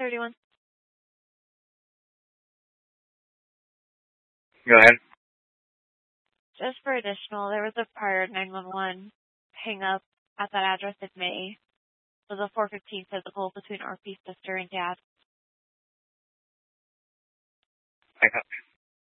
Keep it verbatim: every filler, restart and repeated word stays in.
thirty-one. Go ahead. Just for additional, there was a prior nine one one hang up at that address in May. It was a four fifteen physical between R P's sister and dad. I got